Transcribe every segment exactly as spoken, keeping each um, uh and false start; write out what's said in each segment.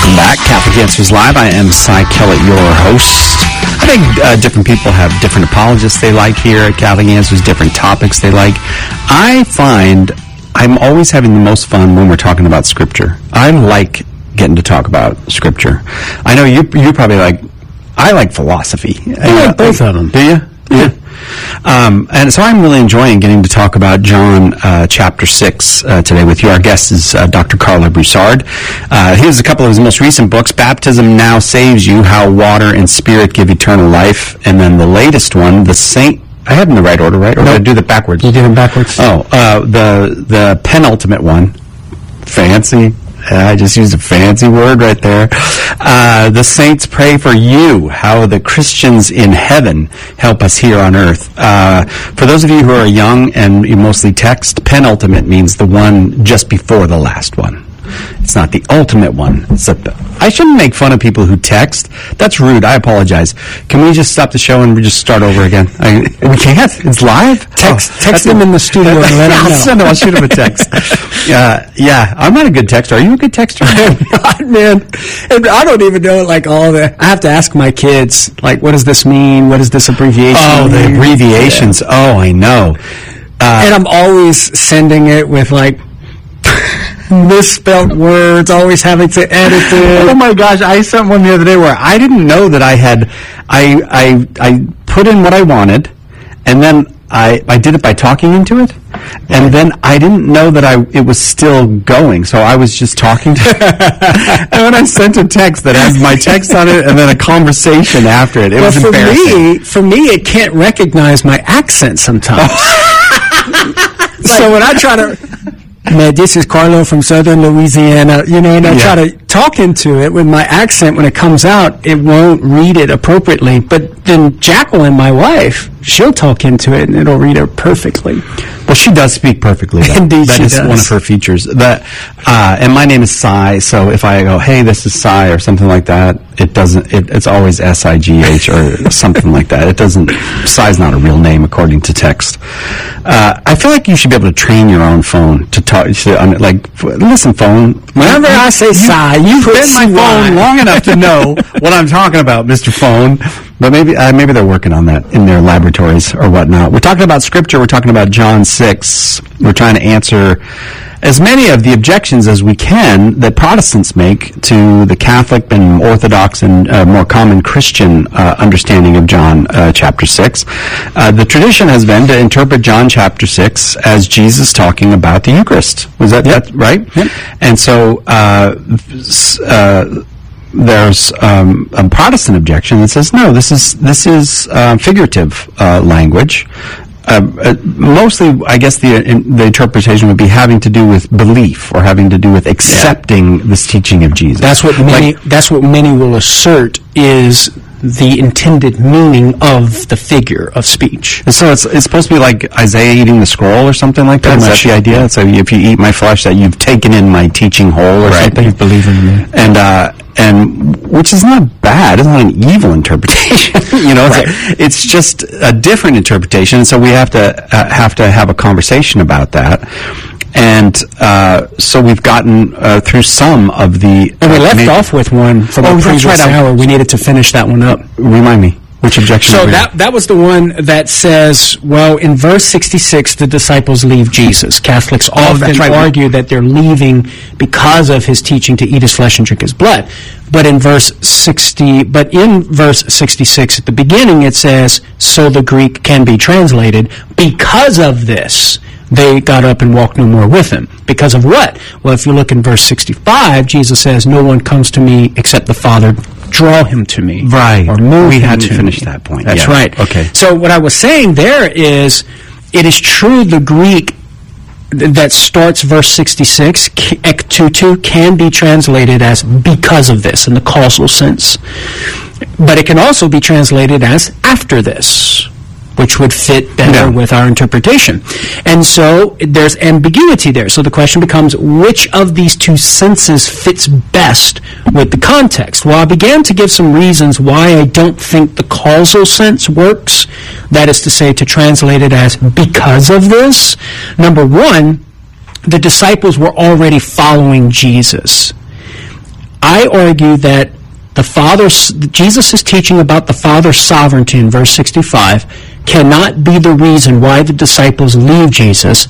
Welcome back. Catholic Answers Live. I am Cy Kellett, your host. I think uh, different people have different apologists they like here at Catholic Answers, different topics they like. I find I'm always having the most fun when we're talking about Scripture. I like getting to talk about Scripture. I know you you probably like, I like philosophy. I like both of them. Do you? Yeah. Um, and so I'm really enjoying getting to talk about John uh, chapter six uh, today with you. Our guest is uh, Doctor Carlo Broussard. Uh, here's a couple of his most recent books: Baptism Now Saves You, How Water and Spirit Give Eternal Life. And then the latest one, The Saint... I had them in the right order, right? Or nope. Did I do that backwards? You did them backwards. Oh, uh, the, the penultimate one. Fancy. I just used a fancy word right there. Uh, the Saints Pray for You, How the Christians in Heaven Help Us Here on Earth. Uh, for those of you who are young and you mostly text, penultimate means the one just before the last one. It's not the ultimate one. It's a, I shouldn't make fun of people who text. That's rude. I apologize. Can we just stop the show and we just start over again? I, we can't? It's live? Text oh, text them a, in the studio and let them know. Send them, I'll shoot them a text. uh, yeah, I'm not a good texter. Are you a good texter? God, man. And I don't even know, like, all the... I have to ask my kids, like, what does this mean? What does this abbreviation oh, mean? Oh, the abbreviations. Yeah. Oh, I know. Uh, and I'm always sending it with, like... misspelled words, always having to edit it. Oh my gosh, I sent one the other day where I didn't know that I had, I I I put in what I wanted, and then I I did it by talking into it, and then I didn't know that I it was still going, so I was just talking to it. And then I sent a text that has my text on it, and then a conversation after it. It well, was for embarrassing. me, for me, it can't recognize my accent sometimes. So when I try to... Man, this is Carlo from Southern Louisiana, you know, and I yeah. try to talk into it with my accent. When it comes out, it won't read it appropriately. But then Jacqueline, my wife, she'll talk into it, and it'll read it perfectly. Well, she does speak perfectly, though. Indeed, that she is does. one of her features. That, uh, and my name is Cy, so if I go, hey, this is Cy, or something like that, it doesn't, it, it's always S I G H or something like that. It doesn't, Cy's not a real name, according to text. Uh, I feel like you should be able to train your own phone to talk, to, um, like, listen, phone. Whenever you, I say Cy, you you've been my phone long enough to know what I'm talking about, Mister Phone. But maybe uh, maybe they're working on that in their laboratories or whatnot. We're talking about Scripture. We're talking about John six. We're trying to answer as many of the objections as we can that Protestants make to the Catholic and Orthodox and uh, more common Christian uh, understanding of John uh, chapter six. Uh, the tradition has been to interpret John chapter six as Jesus talking about the Eucharist. Was that, yep. that right? Yep. And so... Uh, uh, there's um, a Protestant objection that says, no, this is this is uh, figurative uh, language. Uh, uh, mostly, I guess the in, the interpretation would be having to do with belief or having to do with accepting yeah. this teaching of Jesus. That's what many. Like, that's what many will assert is the intended meaning of the figure of speech. And so it's it's supposed to be like Isaiah eating the scroll or something like that. Is that the idea? So if you eat my flesh, that you've taken in my teaching whole, or right. something. You believe in me, and uh, and which is not bad. It's not an evil interpretation. you know, right. it's, a, it's just a different interpretation. So we have to uh, have to have a conversation about that. And uh, so we've gotten uh, through some of the... And we left maybe, off with one from oh, the previous right. hour. We needed to finish that one up. Remind me. Which objection? So that that was the one that says, well, in verse sixty-six, the disciples leave Jesus. Catholics oh, often right. argue that they're leaving because of his teaching to eat his flesh and drink his blood. But in verse sixty, but in verse sixty-six, at the beginning, it says, so the Greek can be translated, because of this, they got up and walked no more with him. Because of what? Well, if you look in verse sixty-five, Jesus says, no one comes to me except the Father draw him to me. Right. Or move we him had to to finish me. that point. That's yeah. right. Okay. So what I was saying there is, it is true the Greek th- that starts verse sixty-six, ek tutu, can be translated as because of this in the causal sense. But it can also be translated as after this, which would fit better yeah. with our interpretation. And so there's ambiguity there. So the question becomes, which of these two senses fits best with the context? Well, I began to give some reasons why I don't think the causal sense works. That is to say, to translate it as because of this. Number one, the disciples were already following Jesus. I I argue that the Father, Jesus' teaching about the Father's sovereignty in verse sixty-five cannot be the reason why the disciples leave Jesus,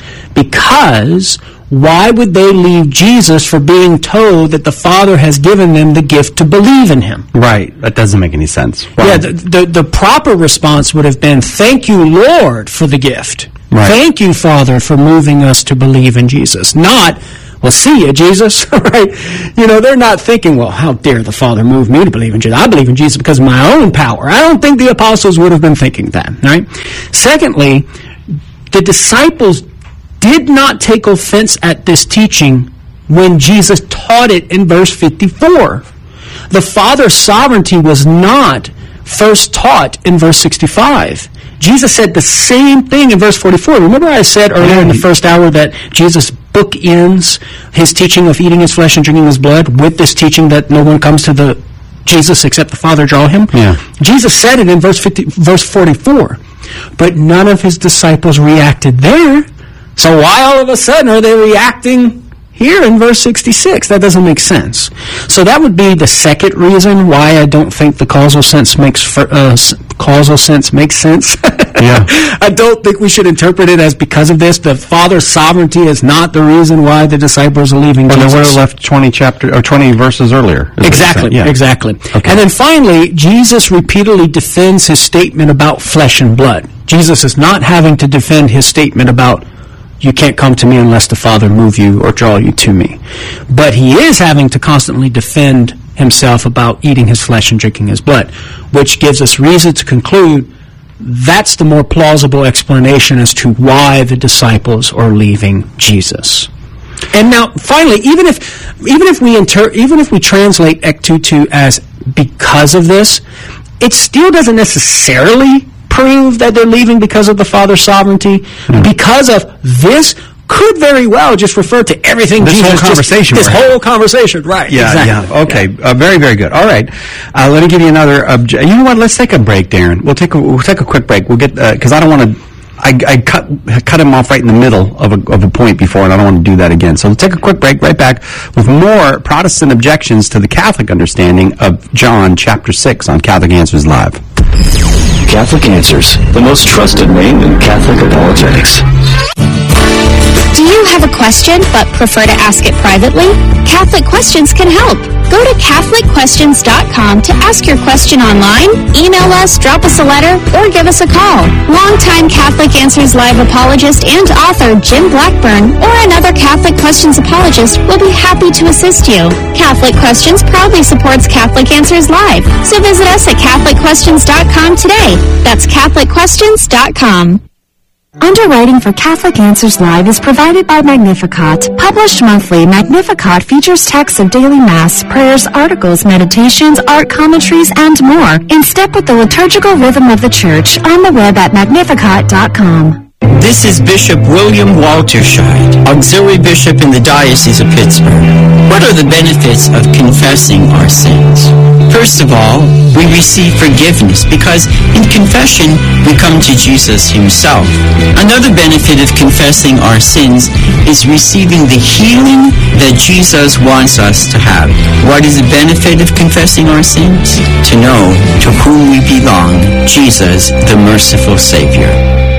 because why would they leave Jesus for being told that the Father has given them the gift to believe in him? Right. That doesn't make any sense. Why? Yeah, the, the, the proper response would have been, thank you, Lord, for the gift. Right. Thank you, Father, for moving us to believe in Jesus. Not, well, see you, Jesus. Right? You know, they're not thinking, well, how dare the Father move me to believe in Jesus? I believe in Jesus because of my own power. I don't think the apostles would have been thinking that. Right? Secondly, the disciples did not take offense at this teaching when Jesus taught it in verse fifty-four. The Father's sovereignty was not first taught in verse sixty-five. Jesus said the same thing in verse forty-four. Remember I said earlier in the first hour that Jesus bookends his teaching of eating his flesh and drinking his blood with this teaching that no one comes to the Jesus except the Father draw him? Yeah. Jesus said it in verse fifty, verse forty-four. But none of his disciples reacted there. So why all of a sudden are they reacting here in verse sixty-six? That doesn't make sense. So that would be the second reason why I don't think the causal sense makes for, uh, causal sense makes sense. Yeah. I don't think we should interpret it as because of this. The Father's sovereignty is not the reason why the disciples are leaving Well, Jesus. they would have left twenty chapter or twenty verses earlier. Exactly, Yeah. exactly. Okay. And then finally, Jesus repeatedly defends his statement about flesh and blood. Jesus is not having to defend his statement about you can't come to me unless the Father move you or draw you to me. But he is having to constantly defend himself about eating his flesh and drinking his blood, which gives us reason to conclude that's the more plausible explanation as to why the disciples are leaving Jesus. And now, finally, even if even if we inter, even if we translate ektutu as because of this, it still doesn't necessarily prove that they're leaving because of the Father's sovereignty. Mm. Because of this could very well just refer to everything this Jesus whole conversation. Just, this whole conversation, right? Yeah, exactly. yeah. Okay, yeah. Uh, very, very good. All right, uh, let me give you another. Obje- you know what? Let's take a break, Darren. We'll take a we'll take a quick break. We'll get because uh, I don't want to. I, I cut cut him off right in the middle of a of a point before, and I don't want to do that again. So we'll take a quick break. Right back with more Protestant objections to the Catholic understanding of John chapter six on Catholic Answers Live. Catholic Answers, the most trusted name in Catholic apologetics. Do you have a question but prefer to ask it privately? Catholic Questions can help. Go to Catholic Questions dot com to ask your question online, email us, drop us a letter, or give us a call. Longtime Catholic Answers Live apologist and author Jim Blackburn or another Catholic Questions apologist will be happy to assist you. Catholic Questions proudly supports Catholic Answers Live, so visit us at Catholic Questions dot com today. That's Catholic Questions dot com. Underwriting for Catholic Answers Live is provided by Magnificat. Published monthly, Magnificat features texts of daily Mass, prayers, articles, meditations, art commentaries, and more, in step with the liturgical rhythm of the Church, on the web at magnificat dot com. This is Bishop William Walterscheid, Auxiliary Bishop in the Diocese of Pittsburgh. What are the benefits of confessing our sins? First of all, we receive forgiveness because in confession we come to Jesus himself. Another benefit of confessing our sins is receiving the healing that Jesus wants us to have. What is the benefit of confessing our sins? To know to whom we belong, Jesus, the merciful Savior.